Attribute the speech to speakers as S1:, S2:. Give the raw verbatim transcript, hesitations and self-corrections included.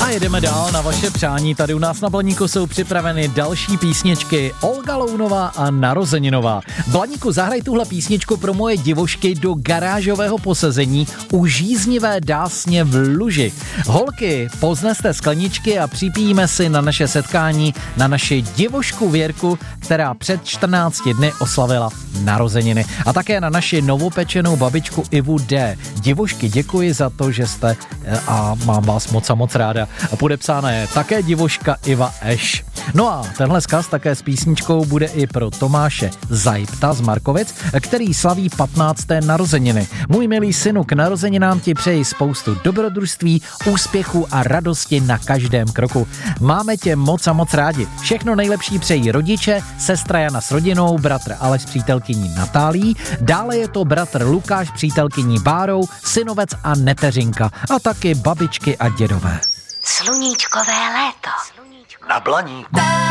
S1: jedeme dál na vaše přání. Tady u nás na Blaníku jsou připraveny další písničky. Olga Lounová a Narozeninová. Blaníku, zahraj tuhle písničku pro moje divošky do garážového posezení u žíznivé dásně v Luži. Holky, pozneste skleničky a připijíme si na naše setkání na naši divošku Věrku, která před čtrnácti dny oslavila narozeniny. A také na naši novopečenou babičku Ivu D. Divošky, děkuji za to, že jste a mám vás moc a moc ráda. A podepsána je také divoška Iva Eš. No a tenhle vzkaz také s písničkou bude i pro Tomáše Zajpta z Markovic, který slaví patnácté narozeniny. Můj milý synu, k narozeninám ti přeji spoustu dobrodružství, úspěchu a radosti na každém kroku. Máme tě moc a moc rádi. Všechno nejlepší přejí rodiče, sestra Jana s rodinou, bratr Aleš s přítelkyní Natálí, dále je to bratr Lukáš přítelkyní Bárou, synovec a neteřinka a taky babičky a dědové.
S2: Sluníčkové léto.
S3: Na Blaníku.